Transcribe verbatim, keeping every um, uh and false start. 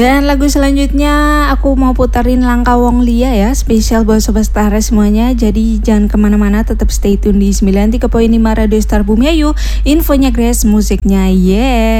Dan lagu selanjutnya aku mau puterin Langkah Wong Lia ya, spesial buat Sobat Setara semuanya. Jadi jangan kemana-mana, tetap stay tune di sembilan puluh tiga koma lima Radio Star Bumi Ayu. Infonya Grace, musiknya yeah.